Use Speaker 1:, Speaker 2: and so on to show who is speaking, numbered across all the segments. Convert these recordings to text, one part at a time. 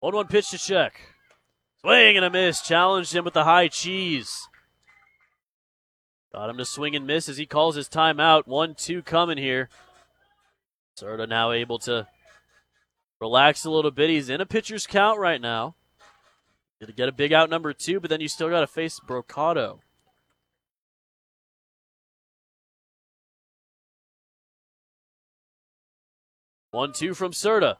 Speaker 1: 1-1 pitch to check. Swing and a miss. Challenged him with the high cheese. Got him to swing and miss as he calls his timeout. 1-2 coming here. Serta now able to relax a little bit. He's in a pitcher's count right now. Gonna get a big out number 2, but then you still got to face Brocato. One, two from Serta.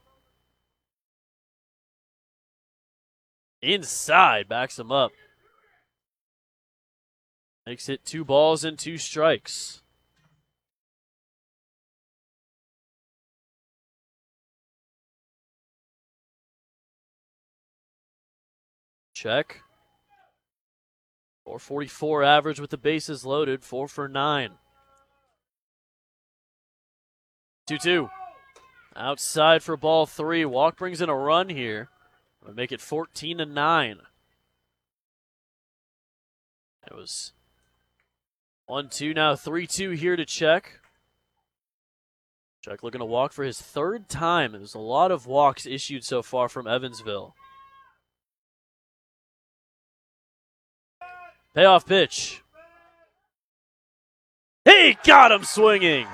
Speaker 1: Inside, backs him up. Makes it 2 balls and 2 strikes. Check. 444 average with the bases loaded. 4 for 9. 2-2. Outside for ball 3. Walk brings in a run here. We'll make it 14-9. It was 1-2, now 3-2 here to Check. Check looking to walk for his 3rd time. There's a lot of walks issued so far from Evansville. Payoff pitch. He got him swinging.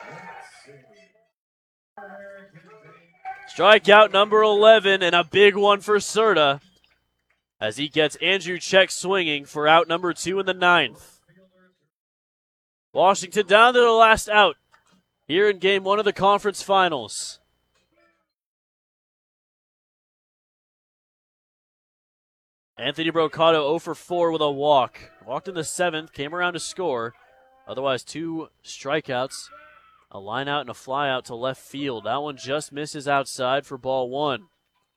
Speaker 1: Strikeout number 11 and a big one for Serta as he gets Andrew Check swinging for out number 2 in the 9th. Washington down to the last out here in game 1 of the conference finals. Anthony Brocato 0 for 4 with a walk. Walked in the 7th, came around to score. Otherwise, 2 strikeouts, a line out and a fly out to left field. That one just misses outside for ball 1.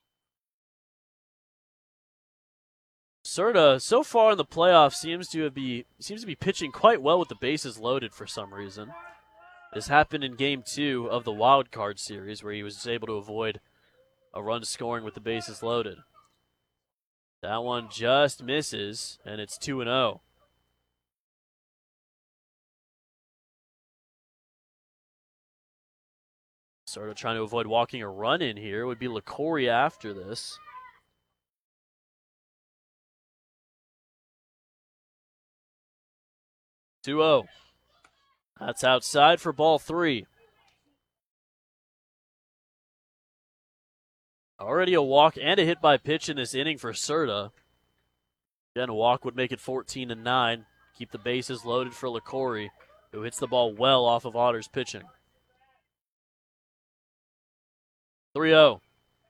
Speaker 1: Serta, so far in the playoffs, seems to be pitching quite well with the bases loaded for some reason. This happened in game 2 of the wild card series where he was able to avoid a run scoring with the bases loaded. That one just misses, and it's 2-0. Sort of trying to avoid walking a run in here. It would be LaCory after this. Two-0. That's outside for ball 3. Already a walk and a hit by pitch in this inning for Serta. Again, a walk would make it 14-9. Keep the bases loaded for LaCory, who hits the ball well off of Otter's pitching. 3-0.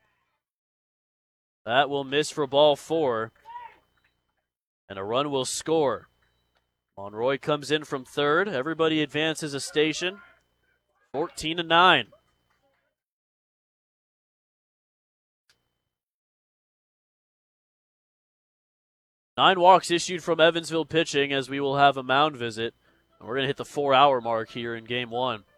Speaker 1: That will miss for ball 4. And a run will score. Monroy comes in from 3rd. Everybody advances a station. 14-9. Nine walks issued from Evansville pitching as we will have a mound visit. And we're going to hit the 4-hour mark here in game 1.